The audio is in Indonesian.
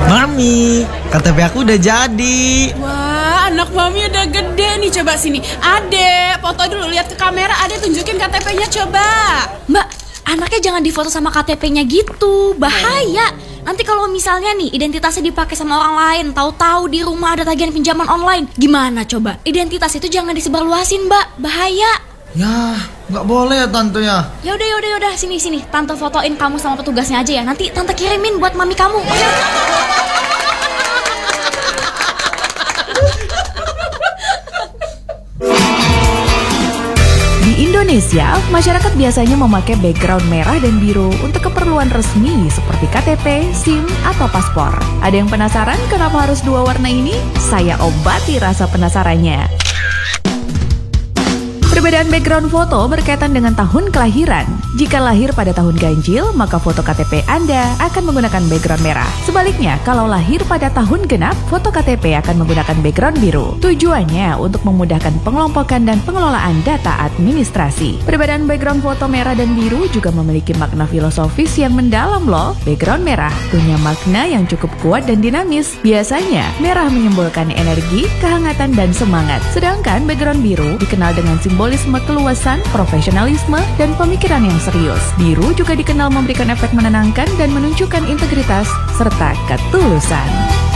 Mami, KTP aku udah jadi. Wah, anak mami udah gede nih. Coba sini. Ade, foto dulu, lihat ke kamera. Ade tunjukin KTP-nya coba. Mbak, anaknya jangan difoto sama KTP-nya gitu. Bahaya. Nanti kalau misalnya nih identitasnya dipakai sama orang lain, tahu-tahu di rumah ada tagihan pinjaman online, gimana coba? Identitas itu jangan disebarluasin, Mbak. Bahaya. Ya, nggak boleh ya tante ya. Yaudah, sini. Tante fotoin kamu sama petugasnya aja ya. Nanti tante kirimin buat mami kamu. Di Indonesia, masyarakat biasanya memakai background merah dan biru untuk keperluan resmi seperti KTP, SIM, atau paspor. Ada yang penasaran kenapa harus dua warna ini? Saya obati rasa penasarannya. Perbedaan background foto berkaitan dengan tahun kelahiran. Jika lahir pada tahun ganjil, maka foto KTP Anda akan menggunakan background merah. Sebaliknya, kalau lahir pada tahun genap, foto KTP akan menggunakan background biru. Tujuannya untuk memudahkan pengelompokan dan pengelolaan data administrasi. Perbedaan background foto merah dan biru juga memiliki makna filosofis yang mendalam loh. Background merah punya makna yang cukup kuat dan dinamis. Biasanya, merah menyimbolkan energi, kehangatan, dan semangat. Sedangkan background biru dikenal dengan simbolisme keluasan, profesionalisme, dan pemikiran yang serius. Biru juga dikenal memberikan efek menenangkan dan menunjukkan integritas serta ketulusan.